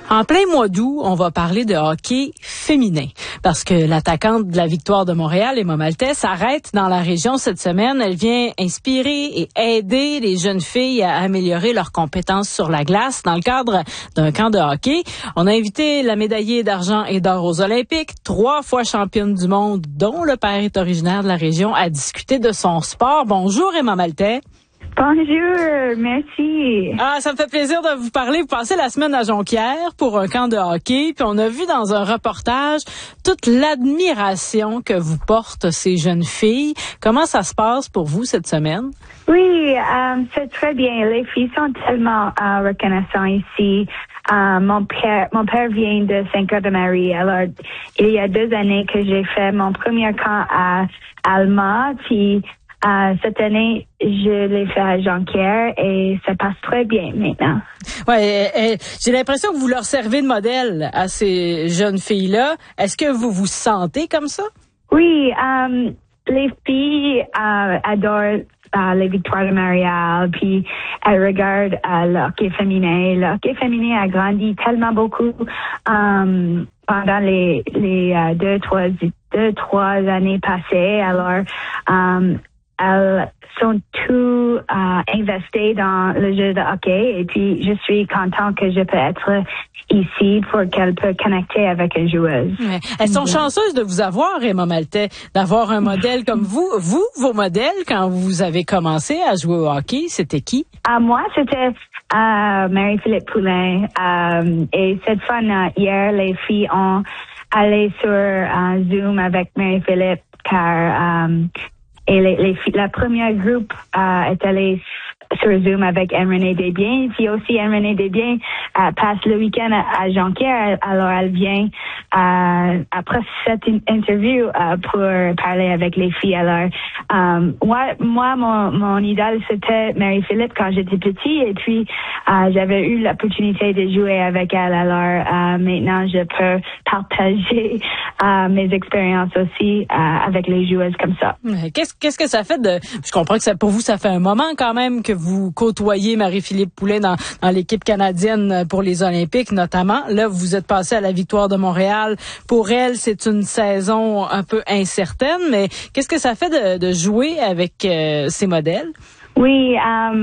En plein mois d'août, on va parler de hockey féminin parce que l'attaquante de la Victoire de Montréal, Emma Maltais, s'arrête dans la région cette semaine. Elle vient inspirer et aider les jeunes filles à améliorer leurs compétences sur la glace dans le cadre d'un camp de hockey. On a invité la médaillée d'argent et d'or aux Olympiques, 3 fois championne du monde, dont le père est originaire de la région, à discuter de son sport. Bonjour Emma Maltais. Bonjour, merci. Ça me fait plaisir de vous parler. Vous passez la semaine à Jonquière pour un camp de hockey, puis on a vu dans un reportage toute l'admiration que vous portent ces jeunes filles. Comment ça se passe pour vous cette semaine? Oui, c'est très bien. Les filles sont tellement reconnaissantes ici. Mon père vient de Saint-Cloud-de-Marie. Alors, il y a 2 années que j'ai fait mon premier camp à Alma, puis cette année, je l'ai fait à Jonquière et ça passe très bien maintenant. Ouais, j'ai l'impression que vous leur servez de modèle à ces jeunes filles-là. Est-ce que vous vous sentez comme ça? Oui, les filles adorent les Victoires de Montréal, puis elles regardent le hockey féminin. Le hockey féminin a grandi tellement beaucoup pendant les 2-3 années passées. Alors, elles sont tout investies dans le jeu de hockey et puis je suis contente que je peux être ici pour qu'elles puissent connecter avec une joueuse. Ouais. Elles sont chanceuses de vous avoir, Emma Maltais, d'avoir un modèle comme vous. Vous, vos modèles, quand vous avez commencé à jouer au hockey, c'était qui? Moi, c'était Marie-Philippe Poulin. Et cette fois, hier, les filles ont allé sur Zoom avec Marie-Philippe car et la première groupe est allée sur Zoom avec Anne-Renée Desbiens. Puis aussi, Anne-Renée Desbiens passe le week-end à Jonquière. Alors, elle vient après cette interview pour parler avec les filles. Alors, moi, mon idole, c'était Marie-Philippe quand j'étais petite. Et puis, j'avais eu l'opportunité de jouer avec elle. Alors, maintenant, je peux partager mes expériences aussi avec les joueuses comme ça. Qu'est-ce que ça fait je comprends que pour vous, ça fait un moment quand même que vous côtoyez Marie-Philippe Poulin dans l'équipe canadienne pour les Olympiques, notamment. Là, vous êtes passé à la Victoire de Montréal. Pour elle, c'est une saison un peu incertaine, mais qu'est-ce que ça fait de jouer avec ces modèles? Oui,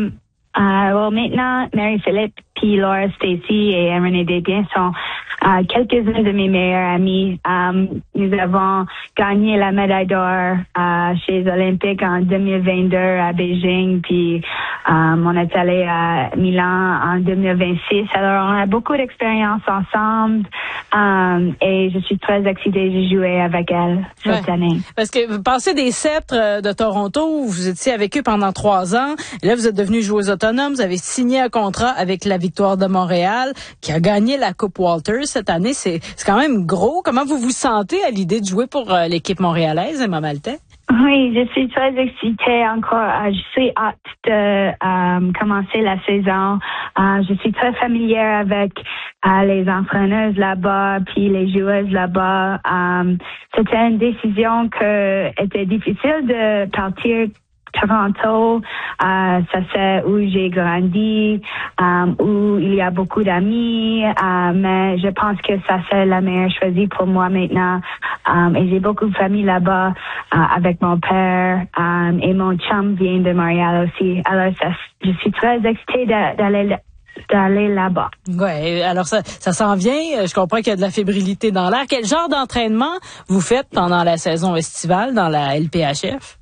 maintenant, Marie-Philippe, puis Laura Stacey et Anne-Renée Desbiens sont quelques-unes de mes meilleures amies. Nous avons gagné la médaille d'or chez les Olympiques en 2022 à Beijing, puis on est allé à Milan en 2026. Alors, on a beaucoup d'expérience ensemble et je suis très excitée de jouer avec elle cette année. Parce que vous passez des sceptres de Toronto, vous étiez avec eux pendant 3 ans, et là, vous êtes devenue joueuse autonome, vous avez signé un contrat avec la Victoire de Montréal, qui a gagné la Coupe Walters cette année. C'est quand même gros. Comment vous vous sentez à l'idée de jouer pour l'équipe montréalaise, Emma Maltais? Oui, je suis très excitée encore. Je suis hâte de commencer la saison. Je suis très familière avec les entraîneuses là-bas, puis les joueuses là-bas. C'était une décision que était difficile de partir Toronto, ça c'est où j'ai grandi, où il y a beaucoup d'amis, mais je pense que ça c'est la meilleure choisie pour moi maintenant. Et j'ai beaucoup de famille là-bas avec mon père et mon chum vient de Montréal aussi. Alors je suis très excitée d'aller là-bas. Ouais, alors ça s'en vient. Je comprends qu'il y a de la fébrilité dans l'air. Quel genre d'entraînement vous faites pendant la saison estivale dans la LPHF?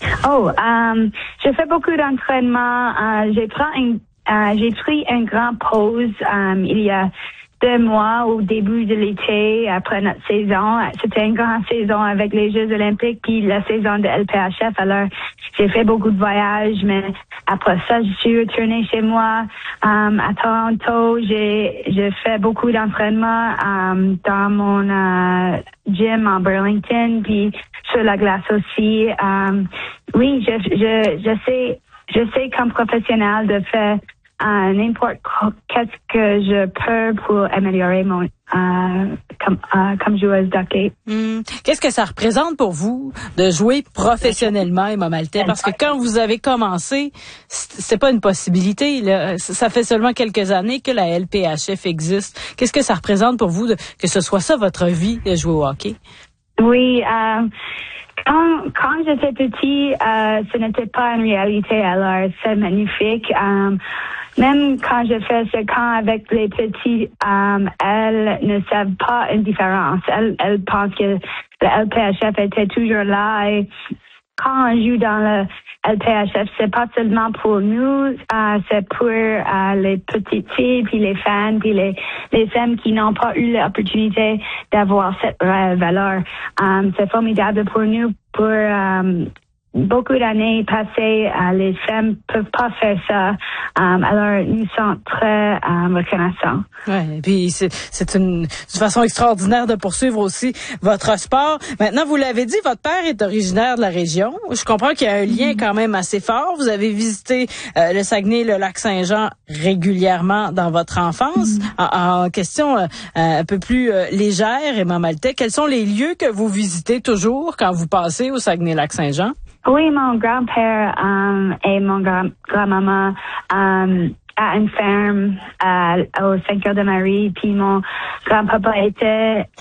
Je fais beaucoup d'entraînement. J'ai pris une grande pause il y a 2 mois au début de l'été après notre saison. C'était une grande saison avec les Jeux olympiques puis la saison de LPHF. Alors, j'ai fait beaucoup de voyages, mais après ça, je suis retournée chez moi à Toronto. J'ai fait beaucoup d'entraînement dans mon gym en Burlington puis sur la glace aussi. Oui, je sais comme professionnel de faire n'importe qu'est-ce que je peux pour améliorer mon comme joueuse d'hockey. Qu'est-ce que ça représente pour vous de jouer professionnellement, Emma Maltais? Parce que quand vous avez commencé, c'est pas une possibilité, là. Ça fait seulement quelques années que la LPHF existe. Qu'est-ce que ça représente pour vous que ce soit ça votre vie de jouer au hockey? Oui, quand j'étais petite, ce n'était pas une réalité, alors c'est magnifique. Même quand je fais ce camp avec les petits, elles ne savent pas une différence. Elles pensent que le LPHF était toujours là. Et quand on joue dans le LPHF, c'est pas seulement pour nous, c'est pour les petites filles, puis les fans, puis les femmes qui n'ont pas eu l'opportunité d'avoir cette valeur. C'est formidable pour nous, pour beaucoup d'années passées, les femmes peuvent pas faire ça. Alors, nous sommes très reconnaissants. Ouais, et puis c'est une façon extraordinaire de poursuivre aussi votre sport. Maintenant, vous l'avez dit, votre père est originaire de la région. Je comprends qu'il y a un lien quand même assez fort. Vous avez visité le Saguenay, le Lac-Saint-Jean régulièrement dans votre enfance. En question un peu plus légère, Emma Maltais, quels sont les lieux que vous visitez toujours quand vous passez au Saguenay-Lac-Saint-Jean? Oui, mon grand-père et mon grand-maman à une ferme au Saint-Cœur-de-Marie, puis mon grand-papa était